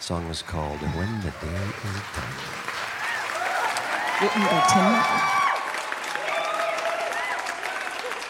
Song was called When the Day Is Done. Written by Tim Martin.